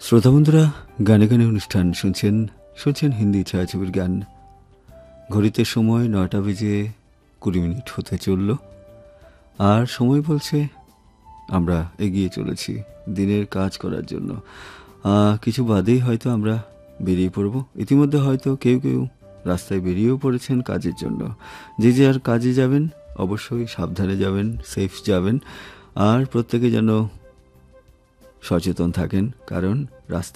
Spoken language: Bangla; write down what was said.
শ্রোতা বন্ধুরা, গানে গানে অনুষ্ঠান শুনছেন হিন্দি ছায়াছবির গান। ঘড়িতে সময় 9টা বেজে 20 মিনিট হতে চলল, আর সময় বলছে আমরা এগিয়ে চলেছি দিনের কাজ করার জন্য। কিছু বাদেই হয়তো আমরা বেরিয়ে পড়ব। ইতিমধ্যে হয়তো কেউ কেউ রাস্তায় বেরিয়েও পড়েছেন কাজের জন্য। যে যার কাজে যাবেন, অবশ্যই সাবধানে যাবেন, সেফ যাবেন, আর প্রত্যেকে যেন সচেতন থাকেন, কারণ রাস্তা